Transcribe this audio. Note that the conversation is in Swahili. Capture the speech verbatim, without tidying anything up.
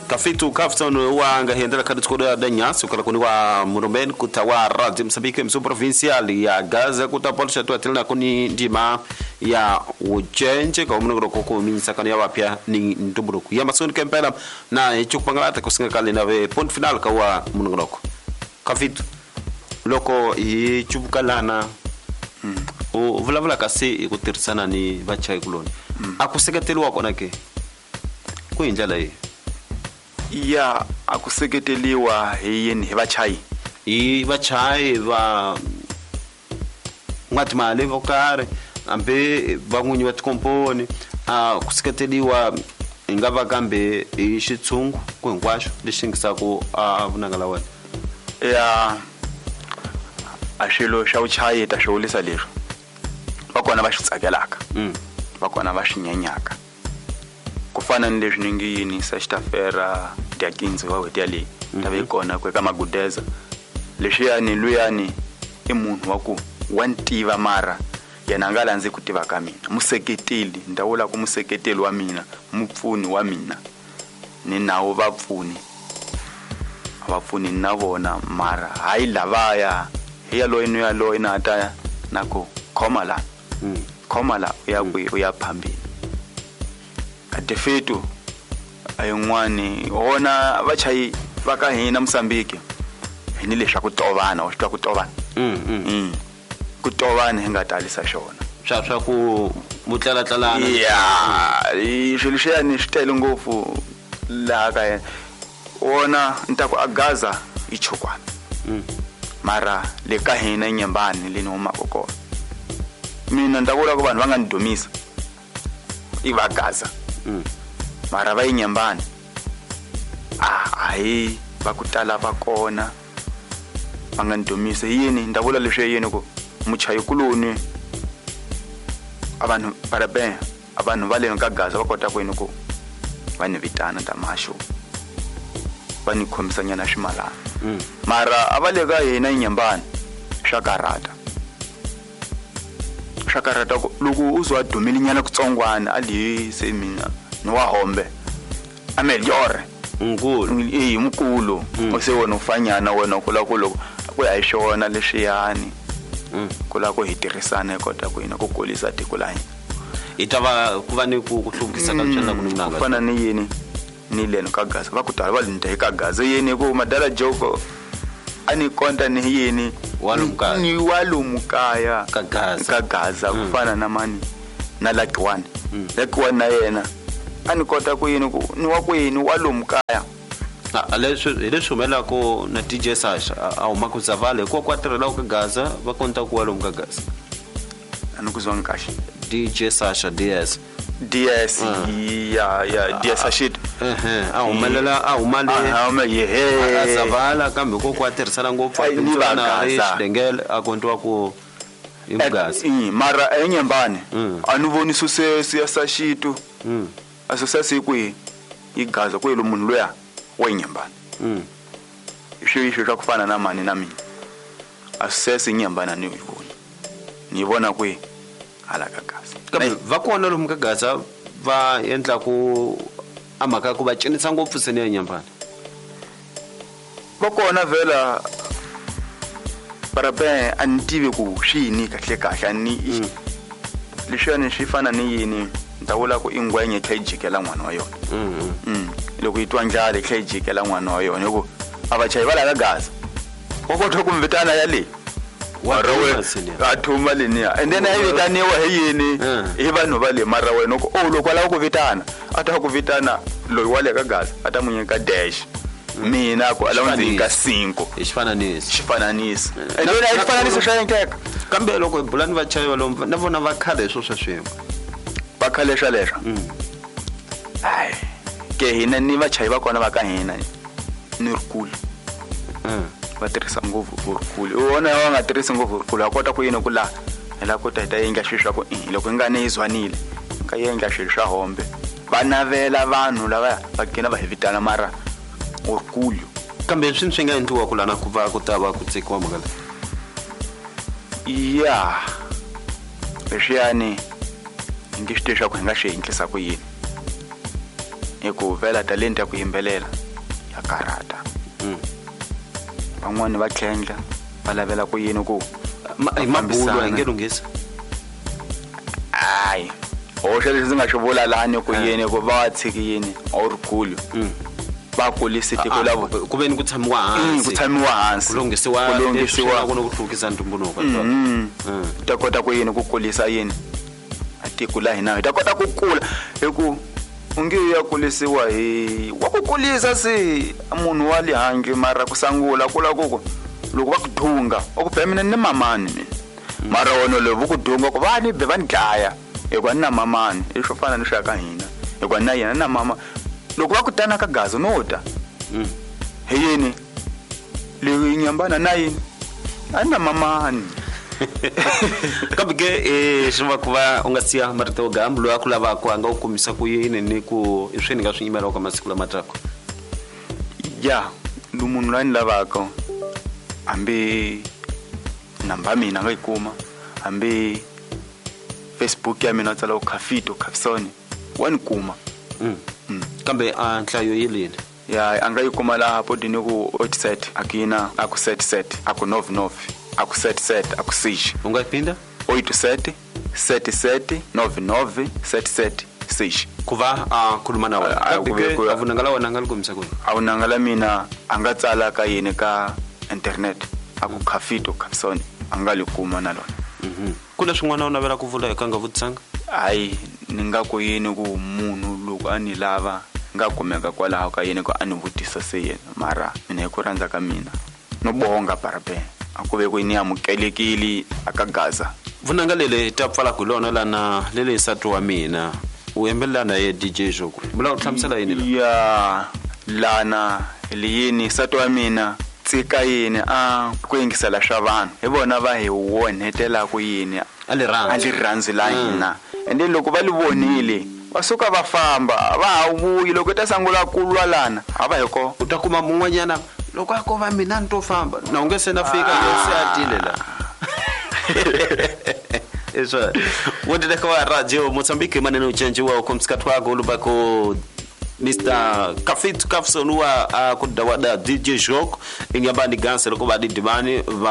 Kafitu Kafton wanga hendela kaditskoda da nyasi kala kuni wa Murumben kutawa Radio Msambiki msu provincial ya Gaza kutapolisha tu atilna kuni ndima ya ujenje kwa mnugro koko minsa kana ya wapya ni ndumburuku ya masoni kempela na ichukupangala kusinga kale na we point final ka wa mnugro Kafitu loko ichubukalana mm. o vulavula kasi ikutirisana ni bachai kuloni mm. akuseketeliwa kona ke kuinjala hii ya akuseketeliwa yini hebachai i bachai va ngati male vokare ambe vangunyi vatikomponi a kuseketeliwa ingava kambe ixitsungu kwinkwasho lexingisako a vunangala wena ya axilo xa uchayi ta xewulisa leswi va kona va xi tsakelaka mm. va kona va xi nyanyaka ku fana ni leswi ni ngi yini sa xitafera Diakinzi wa wetya leyi ta ve kona ku eka Magudeza lexiyani luyani i munhu wa ku wa ntiva mara yena nga landzi ku tiva ka mina museketeli ndawula ku museketeli wa mina mupfuni wa mina ni nawo vapfuni vapfuni na vona mara hayi lavaya hiya loyi no ya loyi na ta nako khoma la mm. khoma la ya ku ya phambili adefetu ayin'wani hona vachayi va ka hina Msambiki hi ni leswa ku tovana wa xitwa ku tovana mm mm ku tovana hi nga talisa xona swa swa ku mutlela tlalana ya xilo xi yani xitele ngopfu la ka wona nta ku agaza ichukwana mm mara le ka hina nyembani leni huma kokona mina ndakula ku vanhu va nga ndumisa i va Gaza mm mara va inyembani ah ai va kutala va kona va nga ndumisa yini ndakula leswi yini ku muchayi kuloni abantu parabe abantu va le ka Gaza va kota ku yini ku va ni vitana ta masho va ni khomisanyana ximalana mm mara avale ka hina inyembani shakarata shakarata loko uzwa dumilinyana kutsongwana ali se mina ni wa hombe ameliore ngulu eh mkulu ose wona ufanyana wena kula kulo ku ya xona lexiyani mm kula ku hitirhisana kota ku ina ku kolisa tiko la hina itava ku va ni ku hluvukisa ka ntswela ku nanga fana ni yini ni leno ka Gaza va ku tala va linda eka Gaza yini ku madala joko ani konta ni yini walumkaya ni walumkaya ka Gaza ka Gaza ku fana na mani na Lucky One Lucky One na yena ani kota ku yini ku ni wa ku yini walumkaya a leswi leswi humela ko na D J Sasha a huma ku Zavale ko kwatirela ka Gaza va konta ku walum ka Gaza ani ku zona kahle D J Sasha D S D S ya ya D S ashit eh a humelela a humale ah ma yehe Zavala kambe ko kwatirhisana ngopfu na Dengel a kontwa ku imgazi mara enyembane anuvoni suse siyasashitu mm asosasi ku igaza ku lo munhu loya wa inyembane mm isho isho swa kufana na mani na mina asosasi inyembana ni uyibona ni vona ku halaka Gaza kambe va kona lo mkagaza va endla ku amaka ku va cinisa ngopfu sene ya nyambana va kona vela para be antive ku shini kahle kahle ni lexani xi fana ni yini ndawula ku ingwenye tlhayijikela n'wana wa yona mm mm loko yitwa njale tlhayijikela n'wana wa yona loko abachayi va la ka Gaza kokotho ku mvitana yale warawe athuma leniya and then ayivitaniwa heyini hi vanhu va le mara wena ku oh loko la ku vitana ata ku vitana loyi wa le ka Gaza ata munyeka dash mina ku alawnzi ka cinco xifananisi xifananisi and then xifananisi xa yenkeka kambe loko bulani va chayi valomba na vona va khale swo sweswi va khale swa leswa ai ke hina ni va chayi va kona va ka hina ni rikulu mm va tirhisa ngopfu urikulu u vona va nga tirhisi ngopfu urikulu a kota ku yini ku la la kota hi ta yenga xilo xa ku loko nga ne izwanile ka yenga xilo xa hombe va navela vanhu lava va kena va hevitana mara urikulu kambe swi swi nga endliwa ku lana ku va ku ta va ku tsekiwa magala ya leswiyani ngi xitesha ku nga xi endlisa ku yini hi ku vela talent ya ku yimbelela ya karata mm. van'wani va tlhendla va lavela ku yini ku mabulo engelungisa ai hoxa leswi nga swi vula lani ku yini ku va tshiki yini awurikulu ba kulisi tiko lavo ku ve ni ku tshamiwa hansi ku tshamiwa hansi kulungisiwa kulungisiwa ku no ku hlukisa ntumbuluko ta kota ku yini ku kulisa yini atiko la hina ta kota ku kula hi ku unge ya kulisiwa hi wa ku kulisa si munhu wa le hangi mara ku sangula kula koko loko va ku dhunga o ku phemina ni mamani mina mara wona lo ku dhunga ku vani be van dlaya hi ku na mamani i swo fana ni swa ka hina hi ku na yena na mama loko va ku tana ka gazo no ta hi yini leyi nyambana na yini ana mamani kambe ke eh swa ku va u nga siya marito gambo lo akula va ku anga u kumisa ku yini ni ku i swini nga swi yimela ka masiku lama tako ya lu munhu la ni lavaka ambe namba mina nga ikuma ambe Facebook ya mina tsala u Khafito Khafsoni wani kuma mm kambe a nhlayo yelini ya anga ikuma la hapo dini ku website akina aku set set aku nov nov aku set set aku sish ungapinda oito sete sete sete nove nove sete sete sish kuva a khuluma na wena avunangala wena ngalikumisa ku avunangala mina anga tsala ka yini ka internet aku Khafito Khafsoni angalikuma na lona mhm kuna swin'wana u navela ku vula eka nga vutsanga ai ninga ku yini ku munhu loko ani lava nga kumeka kwalaho ka yini ku ani vutisa se yena mara mina hi ku rhandza ka mina no bonga parabe akuve ku ni amukelekili akagaza vunanga lele ta pfala ku lona lana lele satu wa mina u embelana ye D J Joku bula u tlhamsela yini la ya lana liyini satu wa mina tsika yini a ku yingisela swa vanhu hi vona va hi wonhetela ku yini ali rhandzi ali rhandzi la hina ende loko va li vonile va suka va famba va ha vuyi loko ta sangula ku lwa lana a va hiko u ta kuma mun'wanyana loko a ko va mina ni to famba na unge se na fika yesi atile la eso wonde ka wa radio Mozambique maneno change wa ku msikati wako lubako Mister Khafito Khafsoni wa ku dawada D J Joku ingabandi ganse loko ba di dimani